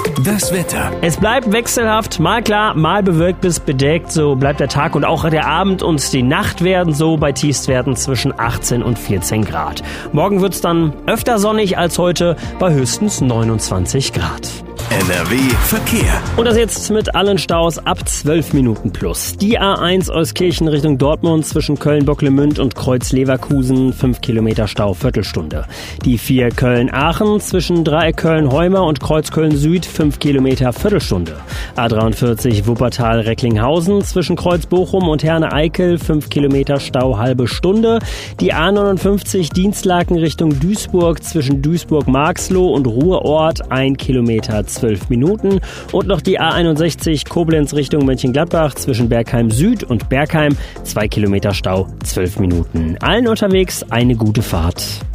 Das Wetter. Es bleibt wechselhaft, mal klar, mal bewölkt bis bedeckt. So bleibt der Tag und auch der Abend und die Nacht werden so bei Tiefstwerten zwischen 18 und 14 Grad. Morgen wird's dann öfter sonnig als heute bei höchstens 29 Grad. NRW Verkehr. Und das jetzt mit allen Staus ab 12 Minuten plus. Die A1 Euskirchen Richtung Dortmund zwischen Köln-Bocklemünd und Kreuz-Leverkusen 5 Kilometer Stau, Viertelstunde. Die 4 Köln-Aachen zwischen Dreieck Köln-Heumer und Kreuz Köln-Süd 5 Kilometer, Viertelstunde. A43 Wuppertal-Recklinghausen zwischen Kreuz-Bochum und Herne-Eickel 5 Kilometer Stau, halbe Stunde. Die A59 Dienstlaken Richtung Duisburg zwischen Duisburg-Marxloh und Ruhrort 1 Kilometer, 12 Minuten. Und noch die A61 Koblenz Richtung Mönchengladbach zwischen Bergheim Süd und Bergheim 2 Kilometer Stau, 12 Minuten. Allen unterwegs eine gute Fahrt.